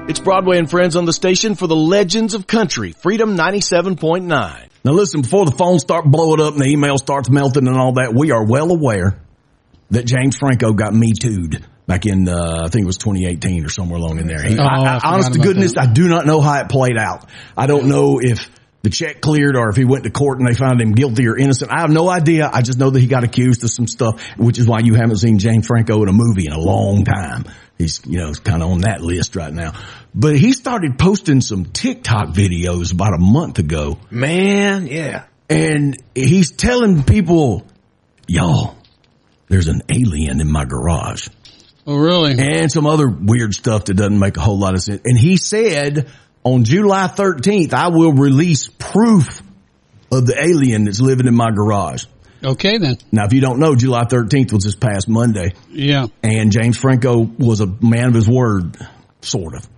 It's Broadway and Friends on the station for the legends of country, Freedom 97.9. Now listen, before the phones start blowing up and the email starts melting and all that, we are well aware that James Franco got Me Too'd back in, I think it was 2018 or somewhere along in there. Honest to goodness, I do not know how it played out. I don't know if the check cleared or if he went to court and they found him guilty or innocent. I have no idea. I just know that he got accused of some stuff, which is why you haven't seen James Franco in a movie in a long time. He's, kind of on that list right now. But he started posting some TikTok videos about a month ago. Man, yeah. And he's telling people, y'all, there's an alien in my garage. Oh, really? And some other weird stuff that doesn't make a whole lot of sense. And he said on July 13th, I will release proof of the alien that's living in my garage. Okay, then. Now, if you don't know, July 13th was this past Monday. Yeah. And James Franco was a man of his word, sort of.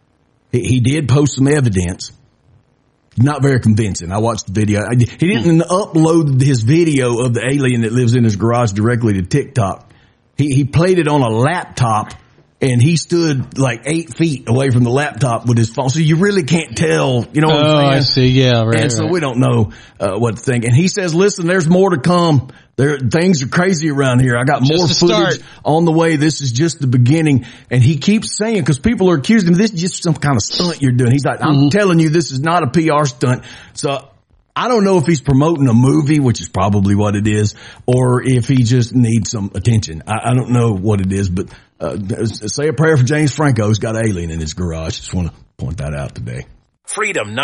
He did post some evidence. Not very convincing. I watched the video. He didn't upload his video of the alien that lives in his garage directly to TikTok. He played it on a laptop, and he stood like 8 feet away from the laptop with his phone. So you really can't tell, you know what I'm saying? Oh, I see. Yeah, right. And so we don't know what to think. And he says, listen, there's more to come. Things are crazy around here. I got more footage on the way. This is just the beginning. And he keeps saying, because people are accusing him, this is just some kind of stunt you're doing. He's like, I'm telling you, this is not a PR stunt. So I don't know if he's promoting a movie, which is probably what it is, or if he just needs some attention. I don't know what it is, but say a prayer for James Franco, who's got an alien in his garage. Just want to point that out today. Freedom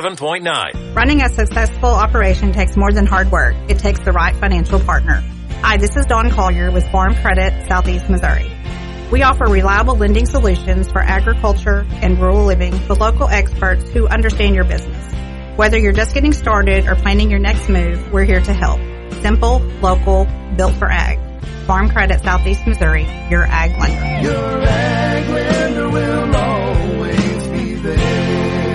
97.9. Running a successful operation takes more than hard work. It takes the right financial partner. Hi, this is Dawn Collier with Farm Credit, Southeast Missouri. We offer reliable lending solutions for agriculture and rural living with local experts who understand your business. Whether you're just getting started or planning your next move, we're here to help. Simple, local, built for ag. Farm Credit, Southeast Missouri, your ag lender. Your ag lender will always be there.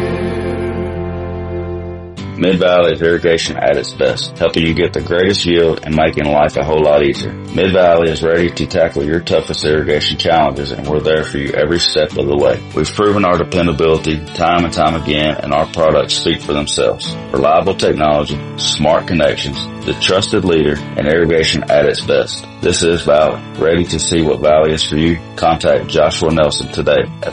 Mid-Valley is irrigation at its best, helping you get the greatest yield and making life a whole lot easier. Mid-Valley is ready to tackle your toughest irrigation challenges, and we're there for you every step of the way. We've proven our dependability time and time again, and our products speak for themselves. Reliable technology, smart connections, the trusted leader in irrigation at its best. This is Valley. Ready to see what Valley is for you? Contact Joshua Nelson today at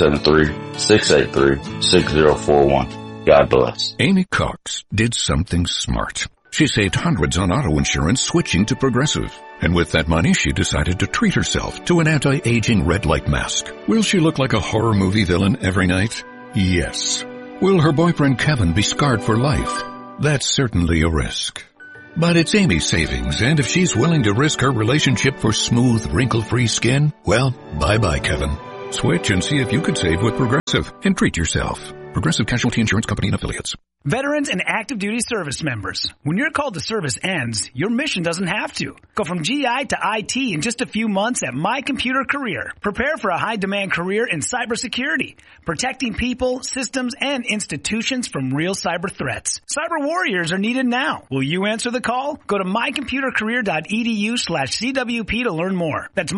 573-683-6041. God bless. Amy Cox did something smart. She saved hundreds on auto insurance switching to Progressive. And with that money, she decided to treat herself to an anti-aging red light mask. Will she look like a horror movie villain every night? Yes. Will her boyfriend Kevin be scarred for life? That's certainly a risk. But it's Amy's savings, and if she's willing to risk her relationship for smooth, wrinkle-free skin, well, bye-bye, Kevin. Switch and see if you could save with Progressive and treat yourself. Progressive Casualty Insurance Company and Affiliates. Veterans and active duty service members, when your call to service ends, your mission doesn't have to. Go from GI to IT in just a few months at My Computer Career. Prepare for a high-demand career in cybersecurity, protecting people, systems, and institutions from real cyber threats. Cyber warriors are needed now. Will you answer the call? Go to mycomputercareer.edu/CWP to learn more. That's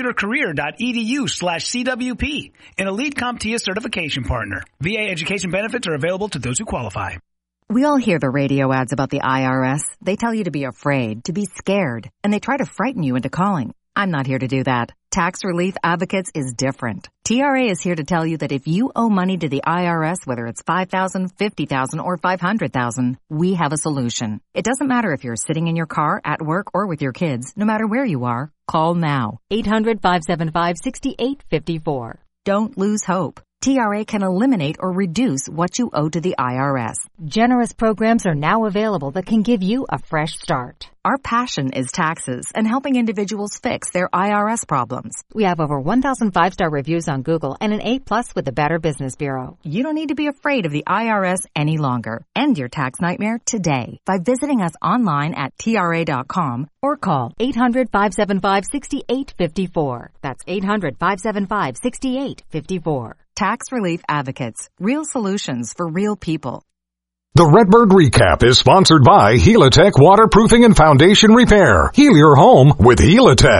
mycomputercareer.edu/CWP, an elite CompTIA certification partner. VA education benefits are available to those who qualify. We all hear the radio ads about the IRS. They tell you to be afraid, to be scared, and they try to frighten you into calling. I'm not here to do that. Tax Relief Advocates is different. TRA is here to tell you that if you owe money to the IRS, whether it's $5,000, $50,000, or $500,000, we have a solution. It doesn't matter if you're sitting in your car, at work, or with your kids. No matter where you are, call now. 800-575-6854. Don't lose hope. TRA can eliminate or reduce what you owe to the IRS. Generous programs are now available that can give you a fresh start. Our passion is taxes and helping individuals fix their IRS problems. We have over 1,000 5-star reviews on Google and an A+ with the Better Business Bureau. You don't need to be afraid of the IRS any longer. End your tax nightmare today by visiting us online at TRA.com or call 800-575-6854. That's 800-575-6854. Tax Relief Advocates. Real solutions for real people. The Redbird Recap is sponsored by Helitech Waterproofing and Foundation Repair. Heal your home with Helitech.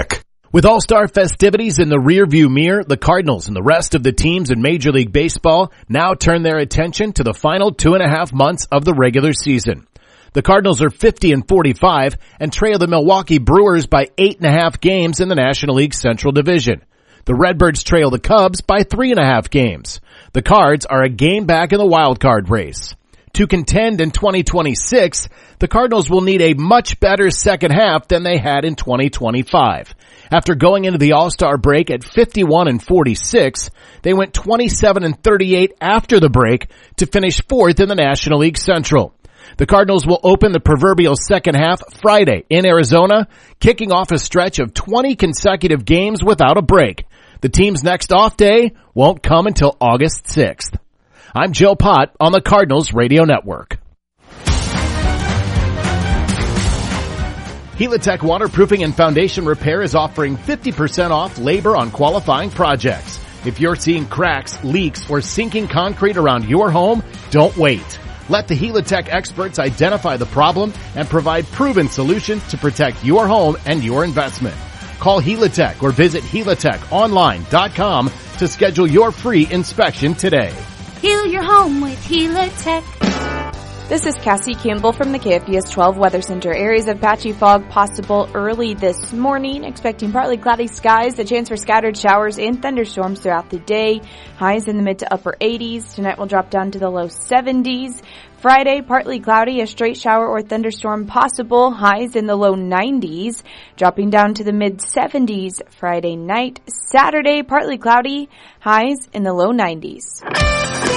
With All-Star festivities in the rearview mirror, the Cardinals and the rest of the teams in Major League Baseball now turn their attention to the final 2.5 months of the regular season. The Cardinals are 50-45 and trail the Milwaukee Brewers by 8.5 games in the National League Central Division. The Redbirds trail the Cubs by 3.5 games. The Cards are a game back in the wild card race. To contend in 2026, the Cardinals will need a much better second half than they had in 2025. After going into the All-Star break at 51-46, they went 27-38 after the break to finish 4th in the National League Central. The Cardinals will open the proverbial second half Friday in Arizona, kicking off a stretch of 20 consecutive games without a break. The team's next off day won't come until August 6th. I'm Joe Pott on the Cardinals Radio Network. Helitech Waterproofing and Foundation Repair is offering 50% off labor on qualifying projects. If you're seeing cracks, leaks, or sinking concrete around your home, don't wait. Let the Helitech experts identify the problem and provide proven solutions to protect your home and your investment. Call Helitech or visit helitechonline.com to schedule your free inspection today. Heal your home with Helitech. This is Cassie Campbell from the KFBS 12 Weather Center. Areas of patchy fog possible early this morning. Expecting partly cloudy skies, a chance for scattered showers and thunderstorms throughout the day. Highs in the mid to upper 80s. Tonight will drop down to the low 70s. Friday, partly cloudy, a straight shower or thunderstorm possible. Highs in the low 90s. Dropping down to the mid 70s Friday night. Saturday, partly cloudy. Highs in the low 90s.